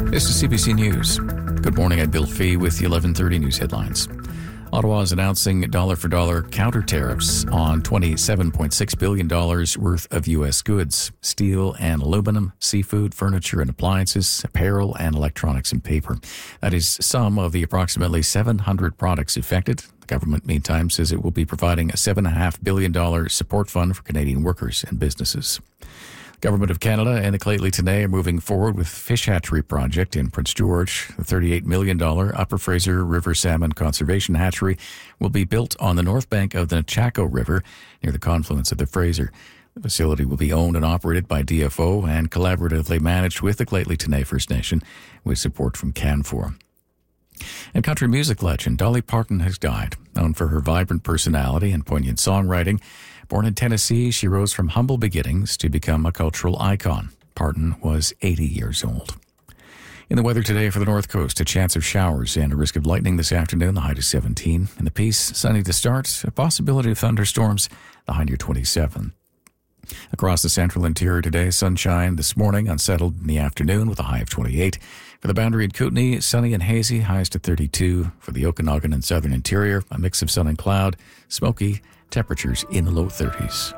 This is CBC News. Good morning, I'm Bill Fee with the 11:30 news headlines. Ottawa is announcing dollar-for-dollar counter tariffs on $27.6 billion worth of U.S. goods, steel and aluminum, seafood, furniture and appliances, apparel and electronics and paper. That is some of the approximately 700 products affected. The government, meantime, says it will be providing a $7.5 billion support fund for Canadian workers and businesses. Government of Canada and the Lheidli T'enneh are moving forward with fish hatchery project in Prince George. The $38 million Upper Fraser River Salmon Conservation Hatchery will be built on the north bank of the Chaco River near the confluence of the Fraser. The facility will be owned and operated by DFO and collaboratively managed with the Lheidli T'enneh First Nation with support from Canfor. And country music legend Dolly Parton has died. Known for her vibrant personality and poignant songwriting, born in Tennessee, she rose from humble beginnings to become a cultural icon. Parton was 80 years old. In the weather today for the North Coast, a chance of showers and a risk of lightning this afternoon, the high to 17. In the Peace, sunny to start, a possibility of thunderstorms, the high near 27. Across the central interior today, sunshine this morning, unsettled in the afternoon with a high of 28. For the Boundary and Kootenay, sunny and hazy, highs to 32. For the Okanagan and southern interior, a mix of sun and cloud, smoky, temperatures in the low 30s.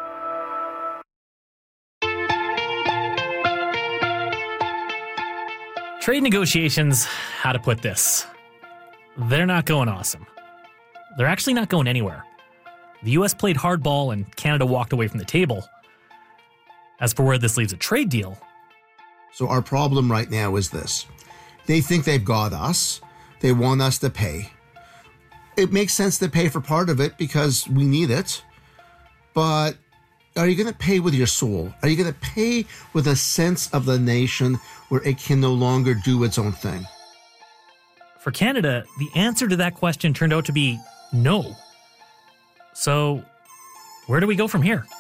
Trade negotiations, how to put this? They're not going awesome. They're actually not going anywhere. The U.S. played hardball and Canada walked away from the table. As for where this leaves a trade deal... So our problem right now is this. They think they've got us. They want us to pay. It makes sense to pay for part of it because we need it. But are you going to pay with your soul? Are you going to pay with a sense of the nation where it can no longer do its own thing? For Canada, the answer to that question turned out to be no. So, where do we go from here?